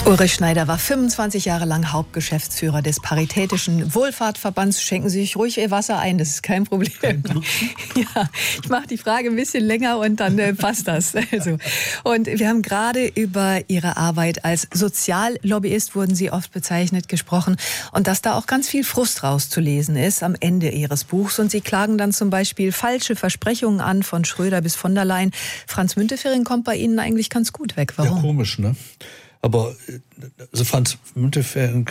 Ulrich Schneider war 25 Jahre lang Hauptgeschäftsführer des Paritätischen Wohlfahrtverbands. Schenken Sie sich ruhig Ihr Wasser ein, das ist kein Problem. Ja, ich mache die Frage ein bisschen länger und dann passt das. Also. Und wir haben gerade über Ihre Arbeit als Soziallobbyist, wurden Sie oft bezeichnet, gesprochen. Und dass da auch ganz viel Frust rauszulesen ist am Ende Ihres Buchs. Und Sie klagen dann zum Beispiel falsche Versprechungen an, von Schröder bis von der Leyen. Franz Müntefering kommt bei Ihnen eigentlich ganz gut weg. Warum? Ja, komisch, ne? Aber also Franz Müntefering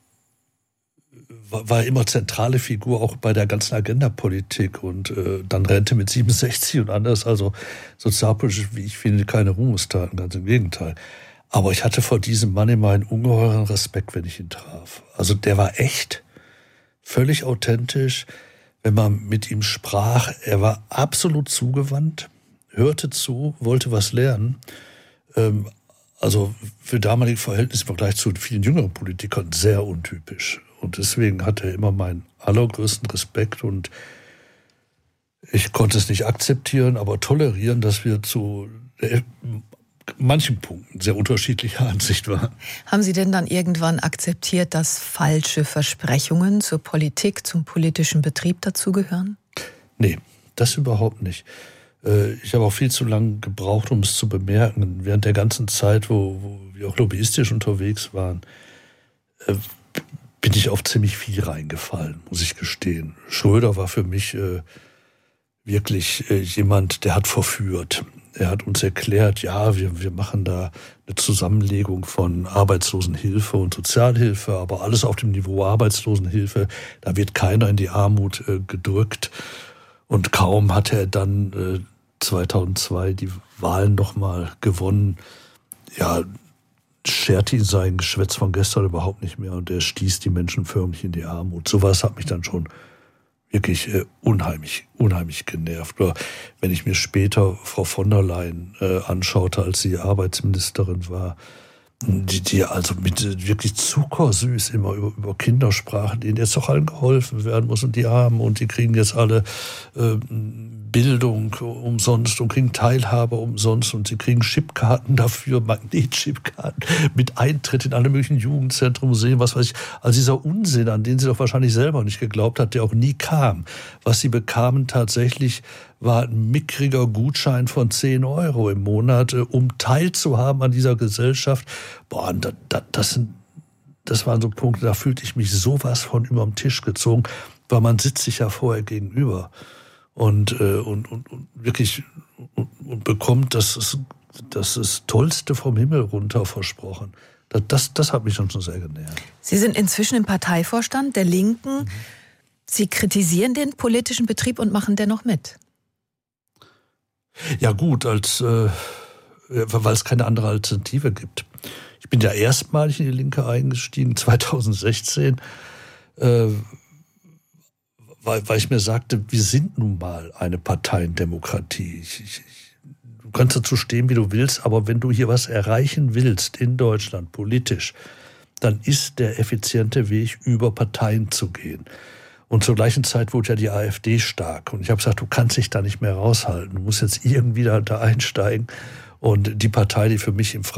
war immer zentrale Figur auch bei der ganzen Agendapolitik und dann Rente mit 67 und anders. Also sozialpolitisch, wie ich finde, keine Ruhmestaten, ganz im Gegenteil. Aber ich hatte vor diesem Mann immer einen ungeheuren Respekt, wenn ich ihn traf. Also der war echt, völlig authentisch, wenn man mit ihm sprach. Er war absolut zugewandt, hörte zu, wollte was lernen. Also für damalige Verhältnisse im Vergleich zu vielen jüngeren Politikern sehr untypisch. Und deswegen hatte er immer meinen allergrößten Respekt und ich konnte es nicht akzeptieren, aber tolerieren, dass wir zu manchen Punkten sehr unterschiedlicher Ansicht waren. Haben Sie denn dann irgendwann akzeptiert, dass falsche Versprechungen zur Politik, zum politischen Betrieb dazugehören? Nee, das überhaupt nicht. Ich habe auch viel zu lange gebraucht, um es zu bemerken. Während der ganzen Zeit, wo wir auch lobbyistisch unterwegs waren, bin ich auf ziemlich viel reingefallen, muss ich gestehen. Schröder war für mich wirklich jemand, der hat verführt. Er hat uns erklärt, ja, wir machen da eine Zusammenlegung von Arbeitslosenhilfe und Sozialhilfe, aber alles auf dem Niveau Arbeitslosenhilfe. Da wird keiner in die Armut gedrückt. Und kaum hatte er dann 2002 die Wahlen nochmal gewonnen, ja, scherte ihn sein Geschwätz von gestern überhaupt nicht mehr und er stieß die Menschen förmlich in die Armut. Sowas hat mich dann schon wirklich unheimlich genervt. Oder wenn ich mir später Frau von der Leyen anschaute, als sie Arbeitsministerin war, die also mit wirklich zuckersüß immer über Kinder sprachen, denen jetzt doch allen geholfen werden muss und die Armen und die kriegen jetzt alle Bildung umsonst und kriegen Teilhabe umsonst und sie kriegen Chipkarten dafür, Magnetchipkarten mit Eintritt in alle möglichen Jugendzentren, Museen, was weiß ich. Also dieser Unsinn, an den sie doch wahrscheinlich selber nicht geglaubt hat, der auch nie kam. Was sie bekamen tatsächlich war ein mickriger Gutschein von 10 € im Monat, um teilzuhaben an dieser Gesellschaft. Boah, und das waren so Punkte, da fühlte ich mich sowas von überm Tisch gezogen, weil man sitzt sich ja vorher gegenüber und wirklich und bekommt das Tollste vom Himmel runter versprochen. Das hat mich schon sehr genervt. Sie sind inzwischen im Parteivorstand der Linken. Mhm. Sie kritisieren den politischen Betrieb und machen dennoch mit. Ja gut, weil es keine andere Alternative gibt. Ich bin ja erstmalig in die Linke eingestiegen, 2016, weil ich mir sagte, wir sind nun mal eine Parteiendemokratie. Du kannst dazu stehen, wie du willst, aber wenn du hier was erreichen willst in Deutschland, politisch, dann ist der effiziente Weg, über Parteien zu gehen. Und zur gleichen Zeit wurde ja die AfD stark. Und ich habe gesagt, du kannst dich da nicht mehr raushalten. Du musst jetzt irgendwie da einsteigen. Und die Partei, die für mich im